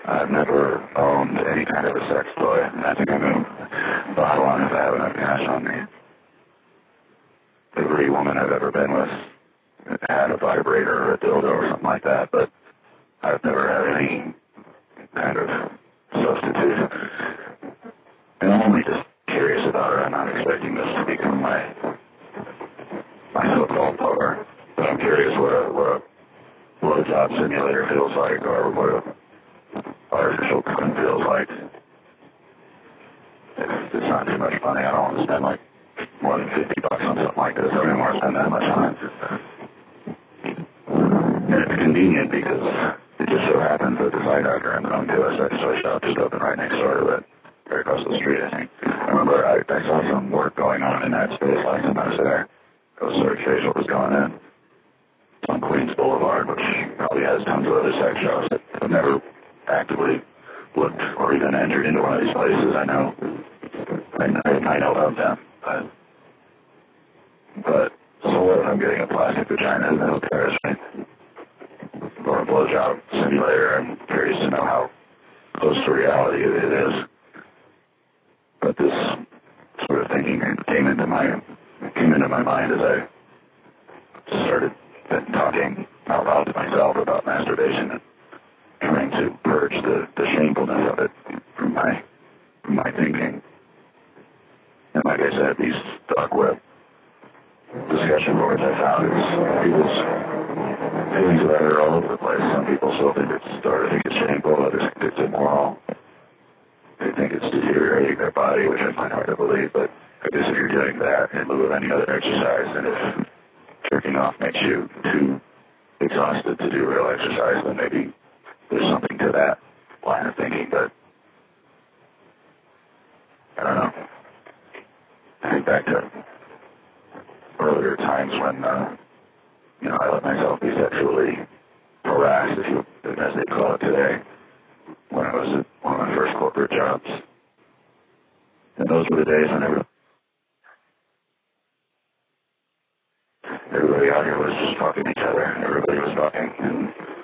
I've never owned any kind of a sex toy, and I think I'm going to bottle on if I have enough cash on me. Every woman I've ever been with had a vibrator or a dildo or something like that, but I've never had any kind of substitute. And I'm only just curious about it. I'm not expecting this to become my so-called power, but I'm curious what a job simulator feels like, or what a artificial coon feels like. If it's not too much money, I don't want to spend like more than $50 on something like this. I don't even want to spend that much on it. And it's convenient because it just so happens that the eye doctor I'm going to a sex toy shop just opened right next door to it, right across the street, I think. I remember I saw some work going on in that space last time I was there. I was sort of curious what was going on. It's on Queens Boulevard, which probably has tons of other sex shops that have never actively looked or even entered into one of these places. I know of them, but so what if I'm getting a plastic vagina in the Paris, right? Or a blowjob simulator? I'm curious to know how close to reality it is. But this sort of thinking came into my mind as I started talking out loud to myself about masturbation and trying to purge the shamefulness of it from my thinking. And like I said, these dark web discussion boards I found, people's feelings about it are all over the place. Some people still think it's shameful, others think it's immoral. They think it's deteriorating their body, which I find hard to believe, but I guess if you're doing that in lieu of any other exercise, and if jerking off makes you too exhausted to do real exercise, then maybe there's something to that line of thinking, but I don't know. I think back to earlier times when, I let myself be sexually harassed, as they call it today, when I was at one of my first corporate jobs. And those were the days when everybody out here was just fucking each other. Everybody was fucking, and